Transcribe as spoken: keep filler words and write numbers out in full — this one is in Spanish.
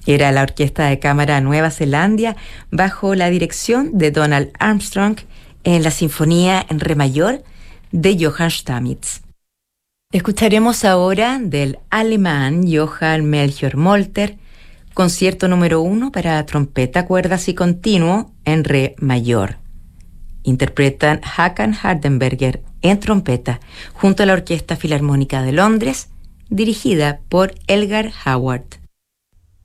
Era la Orquesta de Cámara Nueva Zelanda bajo la dirección de Donald Armstrong en la Sinfonía en Re mayor de Johann Stamitz. Escucharemos ahora del alemán Johann Melchior Molter, concierto número uno para trompeta, cuerdas y continuo en Re mayor. Interpretan Håkan Hardenberger en trompeta junto a la Orquesta Filarmónica de Londres, dirigida por Elgar Howard.